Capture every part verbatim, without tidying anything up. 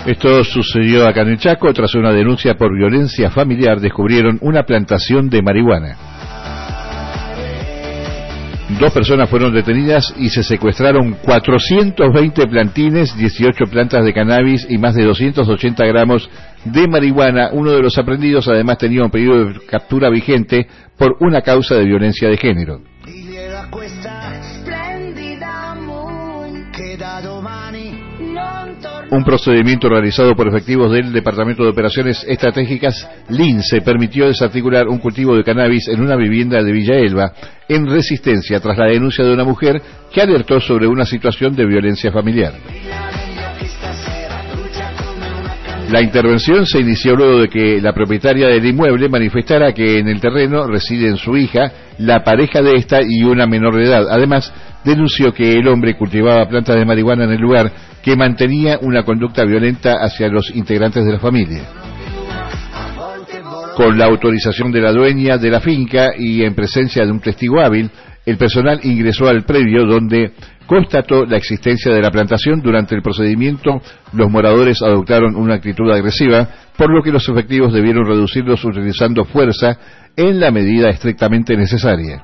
Esto sucedió acá en el Chaco. Tras una denuncia por violencia familiar, descubrieron una plantación de marihuana. Dos personas fueron detenidas y se secuestraron cuatrocientos veinte plantines, dieciocho plantas de cannabis y más de doscientos ochenta gramos de marihuana. Uno de los aprendidos además tenía un pedido de captura vigente por una causa de violencia de género. Un procedimiento realizado por efectivos del Departamento de Operaciones Estratégicas LINCE permitió desarticular un cultivo de cannabis en una vivienda de Villa Elba, en Resistencia, tras la denuncia de una mujer que alertó sobre una situación de violencia familiar. La intervención se inició luego de que la propietaria del inmueble manifestara que en el terreno residen su hija, la pareja de esta y una menor de edad. Además, denunció que el hombre cultivaba plantas de marihuana en el lugar, que mantenía una conducta violenta hacia los integrantes de la familia. Con la autorización de la dueña de la finca y en presencia de un testigo hábil, el personal ingresó al predio donde constató la existencia de la plantación. Durante el procedimiento, los moradores adoptaron una actitud agresiva, por lo que los efectivos debieron reducirlos utilizando fuerza en la medida estrictamente necesaria.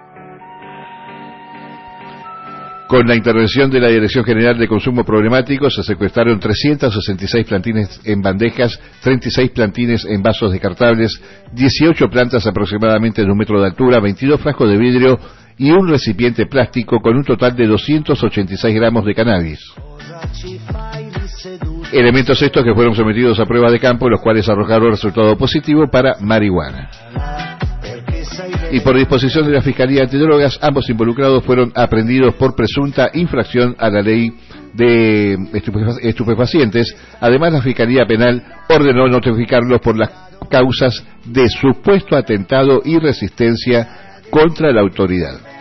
Con la intervención de la Dirección General de Consumo Problemático se secuestraron trescientos sesenta y seis plantines en bandejas, treinta y seis plantines en vasos descartables, dieciocho plantas aproximadamente de un metro de altura, veintidós frascos de vidrio y un recipiente plástico con un total de doscientos ochenta y seis gramos de cannabis. Elementos estos que fueron sometidos a pruebas de campo, los cuales arrojaron resultado positivo para marihuana. Y por disposición de la Fiscalía Antidrogas, ambos involucrados fueron aprehendidos por presunta infracción a la ley de estupefacientes. Además, la Fiscalía Penal ordenó notificarlos por las causas de supuesto atentado y resistencia contra la autoridad.